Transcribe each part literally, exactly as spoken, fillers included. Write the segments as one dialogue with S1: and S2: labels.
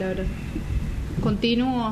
S1: palabra. Continúo.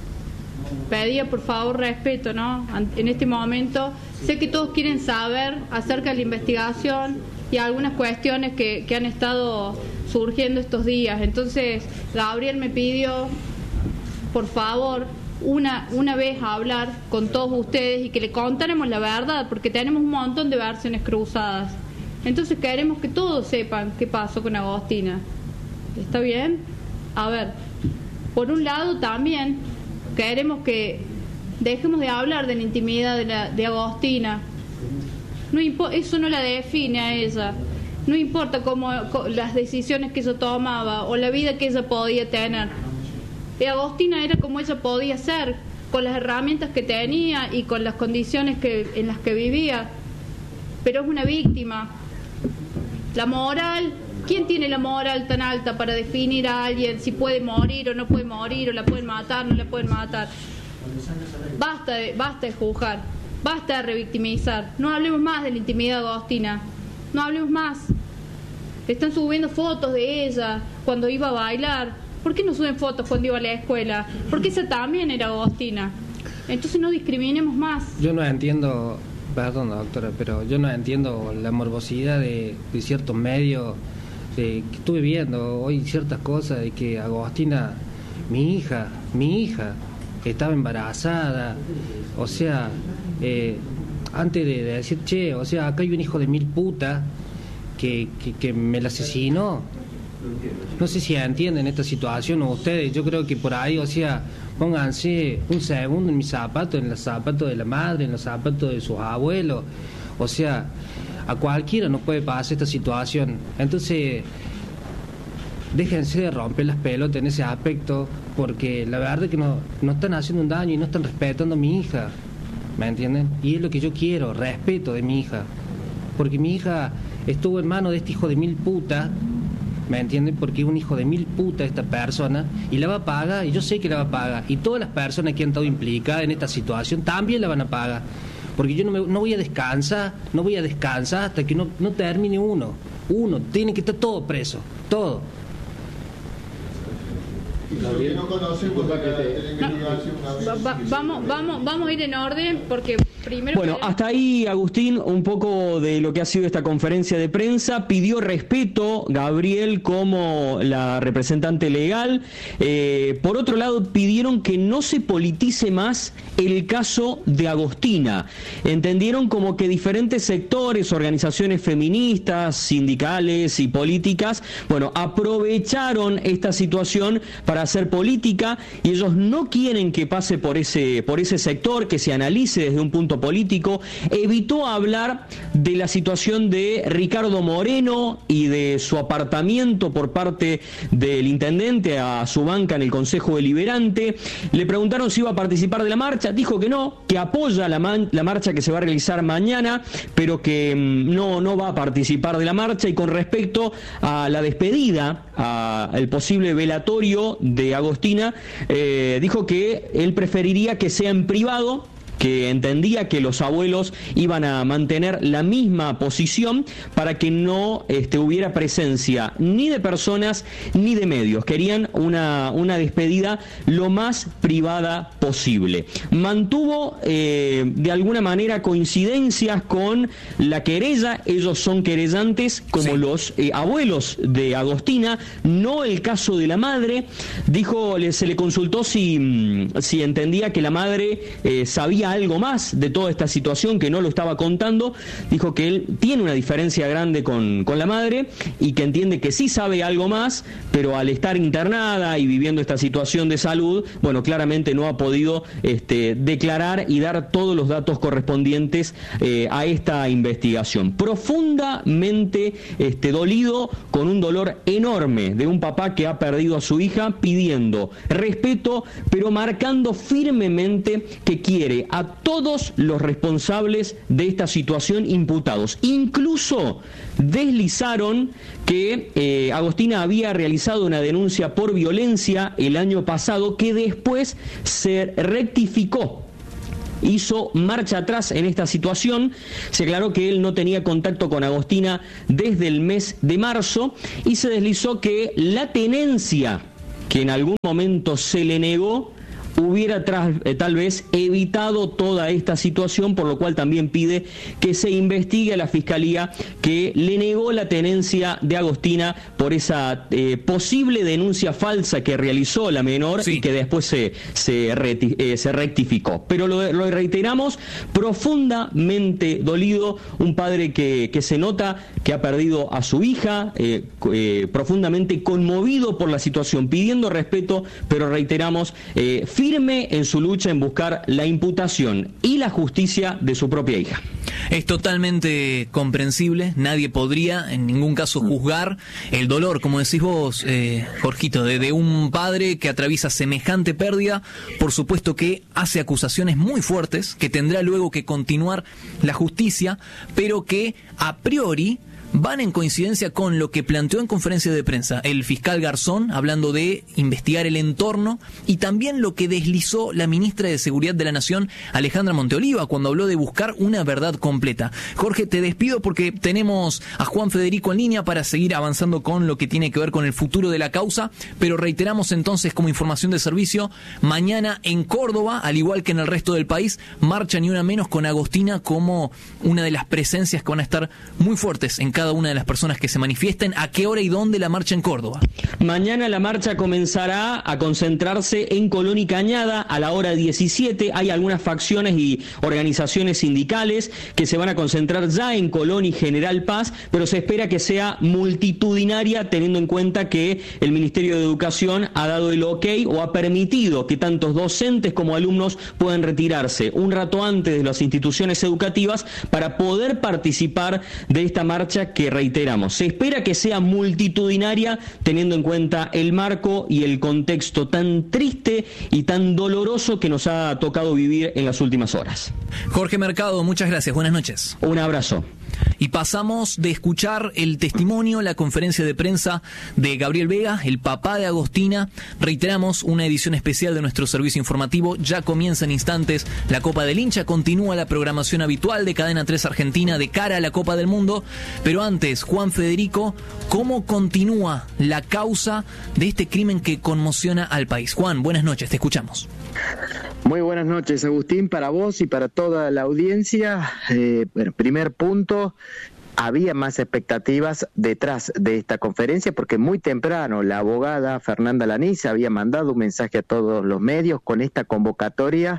S1: Pedía por favor respeto, ¿no? En este momento sé que todos quieren saber acerca de la investigación y algunas cuestiones que, que han estado surgiendo estos días. Entonces Gabriel me pidió por favor una, una vez hablar con todos ustedes y que le contáramos la verdad, porque tenemos un montón de versiones cruzadas. Entonces queremos que todos sepan qué pasó con Agostina. ¿Está bien? A ver, por un lado también queremos que dejemos de hablar de la intimidad de, la, de Agostina. No impo- eso no la define a ella. No importa cómo, cómo, las decisiones que ella tomaba o la vida que ella podía tener. Y Agostina era como ella podía ser, con las herramientas que tenía y con las condiciones que, en las que vivía. Pero es una víctima. La moral, ¿quién tiene la moral tan alta para definir a alguien si puede morir o no puede morir, o la pueden matar, no la pueden matar? Basta de, basta de juzgar, basta de revictimizar. No hablemos más de la intimidad de Agostina, no hablemos más. Están subiendo fotos de ella cuando iba a bailar. ¿Por qué no suben fotos cuando iba a la escuela? Porque esa también era Agostina. Entonces no discriminemos más.
S2: Yo no entiendo, perdón doctora, pero yo no entiendo la morbosidad de, de ciertos medios. De, que estuve viendo hoy ciertas cosas de que Agostina, mi hija, mi hija, estaba embarazada. O sea, eh, antes de, de decir, che, o sea, acá hay un hijo de mil putas que, que, que me la asesinó. No sé si entienden esta situación o ustedes. Yo creo que por ahí, o sea, pónganse un segundo en mis zapatos, en los zapatos de la madre, en los zapatos de sus abuelos. O sea, a cualquiera nos puede pasar esta situación. Entonces, déjense de romper las pelotas en ese aspecto, porque la verdad es que no, no están haciendo un daño y no están respetando a mi hija. ¿Me entienden? Y es lo que yo quiero, respeto de mi hija. Porque mi hija estuvo en manos de este hijo de mil putas. ¿Me entienden? Porque es un hijo de mil puta esta persona y la va a pagar, y yo sé que la va a pagar, y todas las personas que han estado implicadas en esta situación también la van a pagar, porque yo no, me, no voy a descansar, no voy a descansar hasta que no, no termine uno, uno, tiene que estar todo preso, todo.
S3: Que no conocemos la,
S1: no, va, vamos, vamos, vamos a ir en orden porque primero...
S4: Bueno,
S1: queremos...
S4: hasta ahí, Agustín, un poco de lo que ha sido esta conferencia de prensa. Pidió respeto, Gabriel, como la representante legal. Eh, por otro lado, pidieron que no se politice más el caso de Agostina. Entendieron como que diferentes sectores, organizaciones feministas, sindicales y políticas, bueno, aprovecharon esta situación para hacer política, y ellos no quieren que pase por ese, por ese sector, que se analice desde un punto político. Evitó hablar de la situación de Ricardo Moreno y de su apartamiento por parte del intendente a su banca en el Consejo Deliberante. Le preguntaron si iba a participar de la marcha, dijo que no, que apoya la, man, la marcha que se va a realizar mañana, pero que mmm, no, no va a participar de la marcha. Y con respecto a la despedida, al posible velatorio de Agostina, eh, dijo que él preferiría que sea en privado, que entendía que los abuelos iban a mantener la misma posición para que no este, hubiera presencia ni de personas ni de medios. Querían una, una despedida lo más privada posible. Mantuvo eh, de alguna manera coincidencias con la querella. Ellos son querellantes como sí. los eh, abuelos de Agostina, no el caso de la madre. Dijo, se le consultó si, si entendía que la madre eh, sabía algo más de toda esta situación, que no lo estaba contando. Dijo que él tiene una diferencia grande con, con la madre y que entiende que sí sabe algo más, pero al estar internada y viviendo esta situación de salud, bueno, claramente no ha podido este, declarar y dar todos los datos correspondientes eh, a esta investigación. Profundamente este, dolido, con un dolor enorme de un papá que ha perdido a su hija, pidiendo respeto, pero marcando firmemente que quiere a todos los responsables de esta situación imputados. Incluso deslizaron que eh, Agostina había realizado una denuncia por violencia el año pasado, que después se rectificó. Hizo marcha atrás en esta situación. Se aclaró que él no tenía contacto con Agostina desde el mes de marzo, y se deslizó que la tenencia que en algún momento se le negó, hubiera tras, eh, tal vez evitado toda esta situación, por lo cual también pide que se investigue a la Fiscalía que le negó la tenencia de Agostina por esa eh, posible denuncia falsa que realizó la menor, sí, y que después se, se, reti, eh, se rectificó. Pero lo, lo reiteramos, profundamente dolido, un padre que, que se nota que ha perdido a su hija, eh, eh, profundamente conmovido por la situación, pidiendo respeto, pero reiteramos, eh, firme en su lucha en buscar la imputación y la justicia de su propia hija.
S5: Es totalmente comprensible, nadie podría en ningún caso juzgar el dolor, como decís vos, eh, Jorgito, de, de un padre que atraviesa semejante pérdida. Por supuesto que hace acusaciones muy fuertes, que tendrá luego que continuar la justicia, pero que a priori van en coincidencia con lo que planteó en conferencia de prensa el fiscal Garzón, hablando de investigar el entorno, y también lo que deslizó la ministra de Seguridad de la Nación, Alejandra Monteoliva, cuando habló de buscar una verdad completa. Jorge, te despido porque tenemos a Juan Federico en línea para seguir avanzando con lo que tiene que ver con el futuro de la causa, pero reiteramos entonces como información de servicio, mañana en Córdoba, al igual que en el resto del país, marcha Ni Una Menos con Agostina como una de las presencias que van a estar muy fuertes en cada una de las personas que se manifiesten. ¿A qué hora y dónde la marcha en Córdoba?
S4: Mañana la marcha comenzará a concentrarse en Colón y Cañada a la hora diecisiete. Hay algunas facciones y organizaciones sindicales que se van a concentrar ya en Colón y General Paz, pero se espera que sea multitudinaria, teniendo en cuenta que el Ministerio de Educación ha dado el ok o ha permitido que tantos docentes como alumnos puedan retirarse un rato antes de las instituciones educativas para poder participar de esta marcha que, reiteramos, se espera que sea multitudinaria, teniendo en cuenta el marco y el contexto tan triste y tan doloroso que nos ha tocado vivir en las últimas horas.
S5: Jorge Mercado, muchas gracias, buenas noches.
S4: Un abrazo.
S5: Y pasamos de escuchar el testimonio, la conferencia de prensa de Gabriel Vega, el papá de Agostina. Reiteramos, una edición especial de nuestro servicio informativo. Ya comienza en instantes la Copa del Hincha. Continúa la programación habitual de Cadena tres Argentina de cara a la Copa del Mundo. Pero antes, Juan Federico, ¿cómo continúa la causa de este crimen que conmociona al país? Juan, buenas noches, te escuchamos.
S6: Muy buenas noches, Agustín, para vos y para toda la audiencia. Eh, bueno, primer punto, había más expectativas detrás de esta conferencia porque muy temprano la abogada Fernanda Lanís había mandado un mensaje a todos los medios con esta convocatoria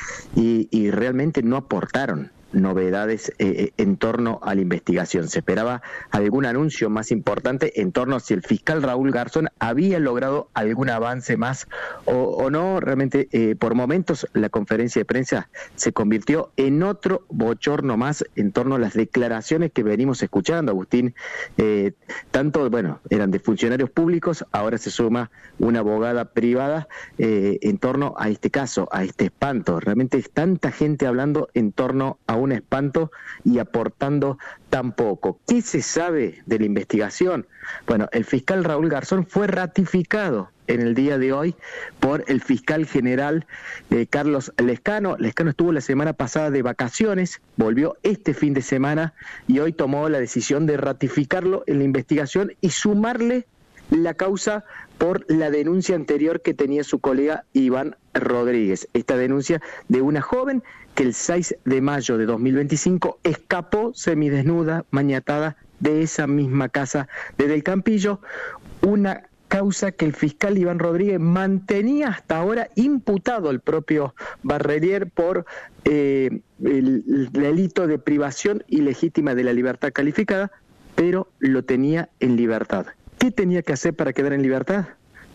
S6: y, y realmente no aportaron novedades eh, en torno a la investigación. Se esperaba algún anuncio más importante en torno a si el fiscal Raúl Garzón había logrado algún avance más o, o no. Realmente, eh, por momentos, la conferencia de prensa se convirtió en otro bochorno más en torno a las declaraciones que venimos escuchando, Agustín. Eh, tanto, bueno, eran de funcionarios públicos, ahora se suma una abogada privada eh, en torno a este caso, a este espanto. Realmente es tanta gente hablando en torno a un espanto y aportando tan poco. ¿Qué se sabe de la investigación? Bueno, el fiscal Raúl Garzón fue ratificado en el día de hoy por el fiscal general eh, Carlos Lescano. Lescano estuvo la semana pasada de vacaciones, volvió este fin de semana y hoy tomó la decisión de ratificarlo en la investigación y sumarle la causa por la denuncia anterior que tenía su colega Iván Rodríguez. Esta denuncia de una joven que el seis de mayo de dos mil veinticinco escapó semidesnuda, maniatada de esa misma casa de Del Campillo, una causa que el fiscal Iván Rodríguez mantenía hasta ahora imputado al propio Barrelier por eh, el, el delito de privación ilegítima de la libertad calificada, pero lo tenía en libertad. ¿Qué tenía que hacer para quedar en libertad?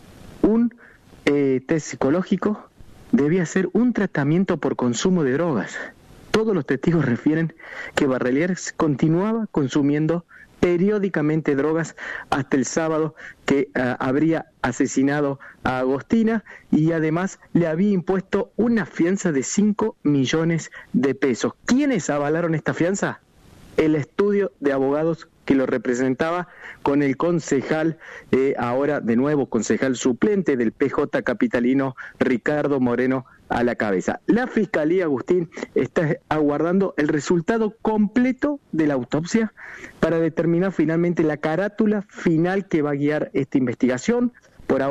S6: Un eh, test psicológico, debía hacer un tratamiento por consumo de drogas. Todos los testigos refieren que Barrelier continuaba consumiendo periódicamente drogas hasta el sábado que uh, habría asesinado a Agostina y además le había impuesto una fianza de cinco millones de pesos. ¿Quiénes avalaron esta fianza? El estudio de abogados que lo representaba con el concejal, eh, ahora de nuevo concejal suplente del P J capitalino, Ricardo Moreno, a la cabeza. La Fiscalía, Agustín, está aguardando el resultado completo de la autopsia para determinar finalmente la carátula final que va a guiar esta investigación. Por ahora es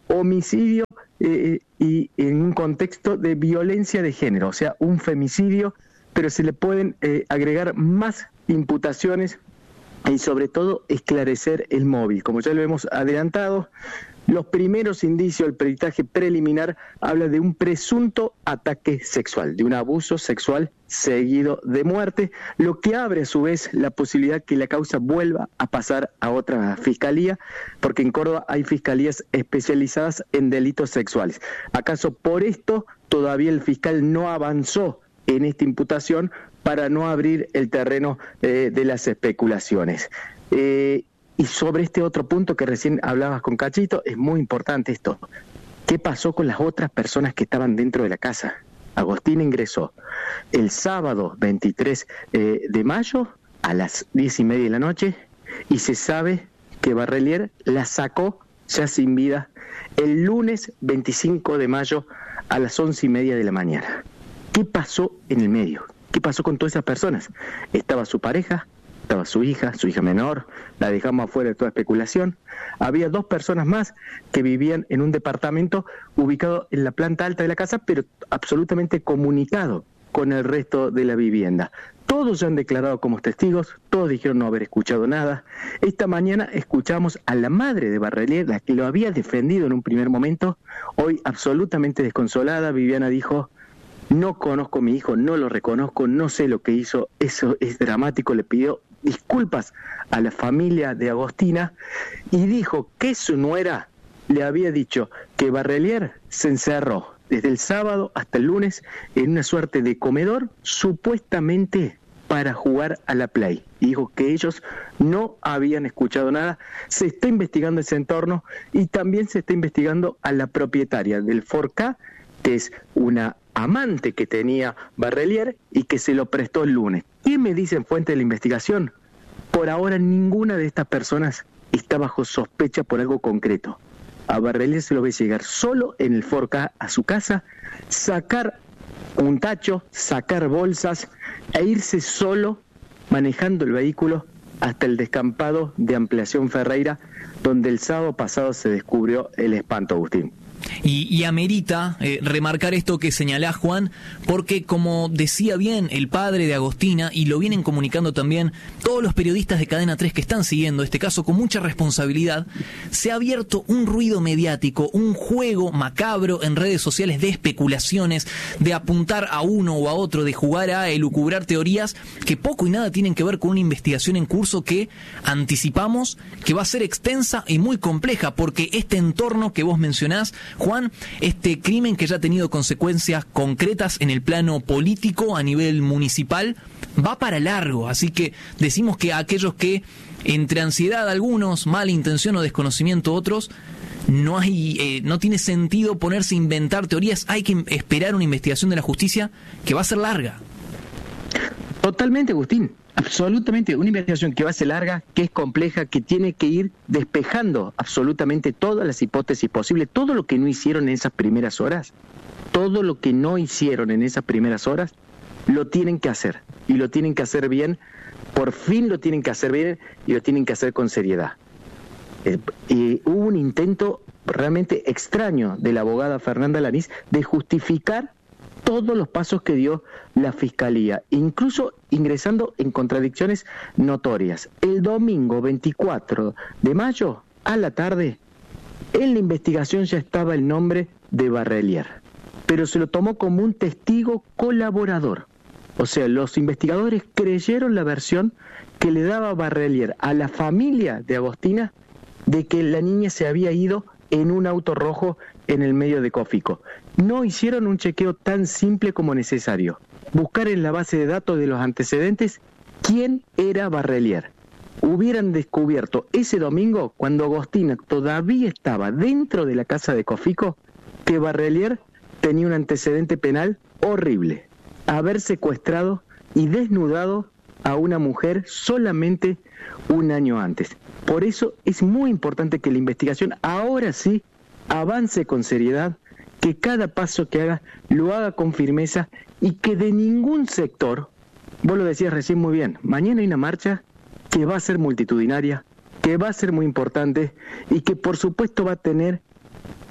S6: homicidio eh, y en un contexto de violencia de género, o sea, un femicidio, pero se le pueden eh, agregar más imputaciones y sobre todo esclarecer el móvil. Como ya lo hemos adelantado, los primeros indicios, el peritaje preliminar, habla de un presunto ataque sexual, de un abuso sexual seguido de muerte, lo que abre a su vez la posibilidad que la causa vuelva a pasar a otra fiscalía, porque en Córdoba hay fiscalías especializadas en delitos sexuales. ¿Acaso por esto todavía el fiscal no avanzó en esta imputación para no abrir el terreno eh, de las especulaciones? Eh, Y sobre este otro punto que recién hablabas con Cachito, es muy importante esto. ¿Qué pasó con las otras personas que estaban dentro de la casa? Agostina ingresó el sábado veintitrés eh, de mayo a las diez y media de la noche y se sabe que Barrelier la sacó ya sin vida el lunes veinticinco de mayo a las once y media de la mañana. ¿Qué pasó en el medio? ¿Qué pasó con todas esas personas? Estaba su pareja, estaba su hija, su hija menor, la dejamos afuera de toda especulación. Había dos personas más que vivían en un departamento ubicado en la planta alta de la casa, pero absolutamente comunicado con el resto de la vivienda. Todos se han declarado como testigos, todos dijeron no haber escuchado nada. Esta mañana escuchamos a la madre de Barrelier, la que lo había defendido en un primer momento, hoy absolutamente desconsolada. Viviana dijo: no conozco a mi hijo, no lo reconozco, no sé lo que hizo, eso es dramático. Le pidió disculpas a la familia de Agostina y dijo que su nuera le había dicho que Barrelier se encerró desde el sábado hasta el lunes en una suerte de comedor, supuestamente para jugar a la Play. Y dijo que ellos no habían escuchado nada. Se está investigando ese entorno y también se está investigando a la propietaria del cuatro K, que es una amante que tenía Barrelier y que se lo prestó el lunes. ¿Qué me dicen fuentes de la investigación? Por ahora ninguna de estas personas está bajo sospecha por algo concreto. A Barrelier se lo ve llegar solo en el cuatro K a su casa, sacar un tacho, sacar bolsas e irse solo manejando el vehículo hasta el descampado de Ampliación Ferreira, donde el sábado pasado se descubrió el espanto, Agustín.
S5: Y, y amerita eh, remarcar esto que señalás, Juan, porque como decía bien el padre de Agostina, y lo vienen comunicando también todos los periodistas de Cadena tres que están siguiendo este caso con mucha responsabilidad, se ha abierto un ruido mediático, un juego macabro en redes sociales de especulaciones, de apuntar a uno o a otro, de jugar a elucubrar teorías que poco y nada tienen que ver con una investigación en curso que anticipamos que va a ser extensa y muy compleja, porque este entorno que vos mencionás, Juan, este crimen que ya ha tenido consecuencias concretas en el plano político a nivel municipal, va para largo. Así que decimos que a aquellos que, entre ansiedad algunos, mala intención o desconocimiento otros, no hay, eh, no tiene sentido ponerse a inventar teorías. Hay que esperar una investigación de la justicia que va a ser larga.
S6: Totalmente, Agustín. Absolutamente, una investigación que va a ser larga, que es compleja, que tiene que ir despejando absolutamente todas las hipótesis posibles, todo lo que no hicieron en esas primeras horas, todo lo que no hicieron en esas primeras horas, lo tienen que hacer, y lo tienen que hacer bien, por fin lo tienen que hacer bien, y lo tienen que hacer con seriedad. Eh, y hubo un intento realmente extraño de la abogada Fernanda Lanís de justificar todos los pasos que dio la Fiscalía, incluso ingresando en contradicciones notorias. El domingo veinticuatro de mayo, a la tarde, en la investigación ya estaba el nombre de Barrelier, pero se lo tomó como un testigo colaborador. O sea, los investigadores creyeron la versión que le daba Barrelier a la familia de Agostina de que la niña se había ido en un auto rojo en el medio de Cofico. No hicieron un chequeo tan simple como necesario. Buscar en la base de datos de los antecedentes quién era Barrelier. Hubieran descubierto ese domingo, cuando Agostina todavía estaba dentro de la casa de Cofico, que Barrelier tenía un antecedente penal horrible: haber secuestrado y desnudado a una mujer solamente un año antes. Por eso es muy importante que la investigación ahora sí avance con seriedad, que cada paso que haga lo haga con firmeza y que de ningún sector, vos lo decías recién muy bien, mañana hay una marcha que va a ser multitudinaria, que va a ser muy importante y que por supuesto va a tener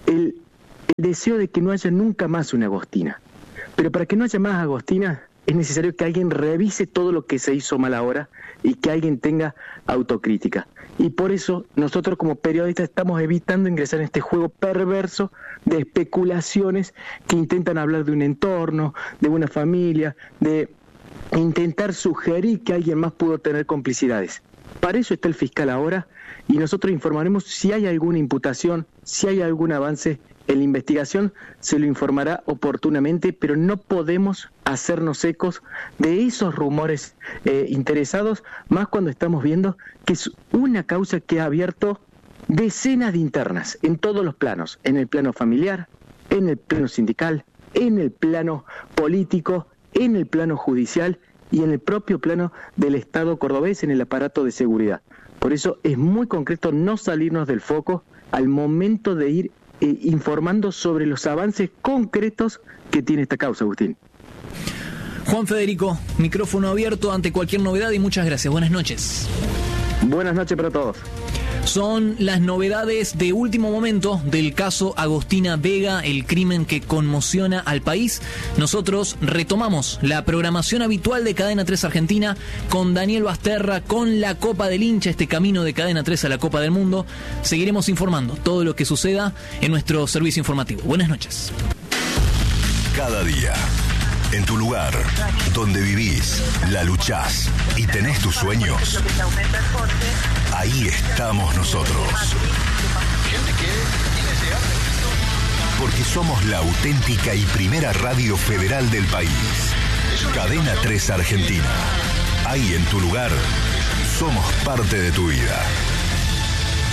S6: el, el deseo de que no haya nunca más una Agostina. Pero para que no haya más Agostina, es necesario que alguien revise todo lo que se hizo mal ahora y que alguien tenga autocrítica. Y por eso nosotros como periodistas estamos evitando ingresar en este juego perverso de especulaciones que intentan hablar de un entorno, de una familia, de intentar sugerir que alguien más pudo tener complicidades. Para eso está el fiscal ahora y nosotros informaremos si hay alguna imputación, si hay algún avance en la investigación, se lo informará oportunamente, pero no podemos hacernos ecos de esos rumores eh, interesados, más cuando estamos viendo que es una causa que ha abierto decenas de internas en todos los planos, en el plano familiar, en el plano sindical, en el plano político, en el plano judicial y en el propio plano del Estado cordobés, en el aparato de seguridad. Por eso es muy concreto no salirnos del foco al momento de ir eh, informando sobre los avances concretos que tiene esta causa, Agustín.
S5: Juan Federico, micrófono abierto ante cualquier novedad y muchas gracias. Buenas noches.
S6: Buenas noches para todos.
S5: Son las novedades de último momento del caso Agostina Vega, el crimen que conmociona al país. Nosotros retomamos la programación habitual de Cadena tres Argentina con Daniel Basterra, con la Copa del Hincha, este camino de Cadena tres a la Copa del Mundo. Seguiremos informando todo lo que suceda en nuestro servicio informativo. Buenas noches.
S7: Cada día, en tu lugar, donde vivís, la luchás y tenés tus sueños, ahí estamos nosotros. Porque somos la auténtica y primera radio federal del país. Cadena tres Argentina. Ahí en tu lugar, somos parte de tu vida.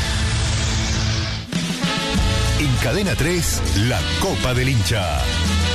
S7: En Cadena tres, la Copa del Hincha.